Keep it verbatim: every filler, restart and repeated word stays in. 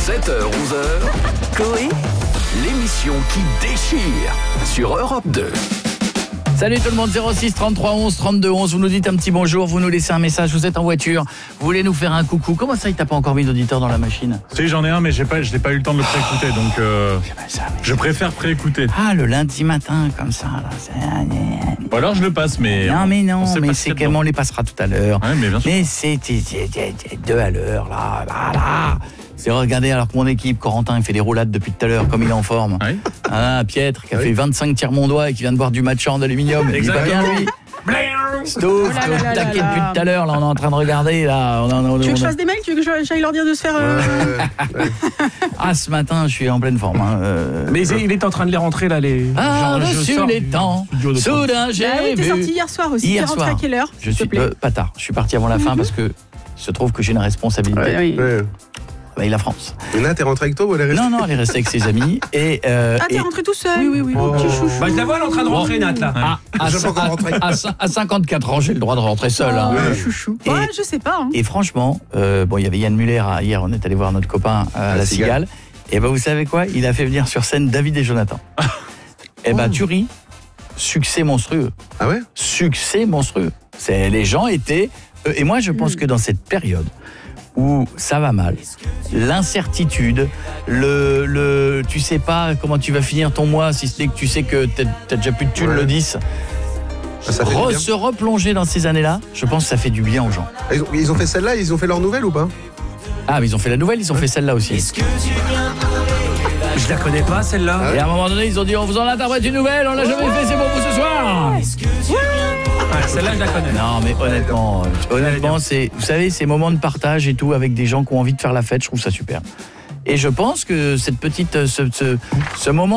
sept heures onze heures, Coé, l'émission qui déchire sur Europe deux. Salut tout le monde, zéro six trente-trois onze trente-deux onze, vous nous dites un petit bonjour, vous nous laissez un message, vous êtes en voiture, vous voulez nous faire un coucou. Comment ça, il t'a pas encore mis d'auditeur dans la machine? Si, j'en ai un, mais j'ai pas, je n'ai pas eu le temps de le préécouter, donc euh, je préfère préécouter. Ah, le lundi matin, comme ça, là, c'est... Ou alors je le passe, mais... Non, mais non, on mais c'est comment on les passera tout à l'heure. Ouais, mais bien sûr. Mais c'est, c'est, c'est, c'est deux à l'heure, là, là, là. C'est regardez alors que mon équipe, Corentin, il fait des roulades depuis tout à l'heure, comme il est en forme. Oui. Ah, Pietre, qui a Oui. fait vingt-cinq tiers mondois et qui vient de boire du matcha en aluminium. Il va bien, lui. Stouff, Oh là là là taquet là depuis là. tout à l'heure, là, on est en train de regarder, là. On, on, on, Tu veux que je on- fasse des mails? Tu veux que je- j'aille leur dire de se faire... euh, Ah, ce matin, je suis en pleine forme. Hein. euh, Mais il est en train de les rentrer là les. Ah, Genre, je dessus sors les du temps, studio de soudain j'ai Bah oui, t'es vu. sorti hier soir aussi. Hier T'es rentré soir. à quelle heure, Je s'il te suis plaît? euh, pas tard. Je suis parti avant la fin parce que il se trouve que j'ai une responsabilité Ouais, oui. Ouais. avec la France. Et là, t'es rentré avec toi ou elle est restée? Non, non, elle est restée avec ses amis et. Euh, Ah, t'es et- rentré tout seul? Oui, oui, oui. Oh, petit chouchou. Bah je la vois elle est en train de rentrer Nat là. À, à, Je peux encore à- rentrer. à cin- à cinquante-quatre ans, j'ai le droit de rentrer seul. hein. Oh, Ouais. chouchou. Et- Ouais, je sais pas. hein. Et franchement, euh, bon, il y avait Yann Muller à- hier, on est allé voir notre copain à À la la Cigale. Cigale. Et ben vous savez quoi? Il a fait venir sur scène David et Jonathan. Et ben tu ris, succès monstrueux. Ah ouais? Succès monstrueux. C'est, les gens étaient... euh, et moi, je pense que dans cette période où ça va mal, l'incertitude, le, le, tu sais pas comment tu vas finir ton mois, si ce n'est que tu sais que t'as, t'as déjà plus de thunes Ouais. le dix, Ah, ça fait re- du bien. se replonger dans ces années-là, je pense que ça fait du bien aux gens. Ah, Ils ont, ils ont fait celle-là, ils ont fait leur nouvelle ou pas? Ah, mais ils ont fait la nouvelle, ils ont fait celle-là aussi. Je la connais pas celle-là. Et à un moment donné, ils ont dit, on vous en interprète une nouvelle, on l'a jamais fait, c'est pour vous ce soir. Ah, celle-là je la connais. Non, mais honnêtement, euh, honnêtement, c'est, vous savez, ces moments de partage et tout avec des gens qui ont envie de faire la fête, je trouve ça super. Et je pense que cette petite, ce, ce, ce moment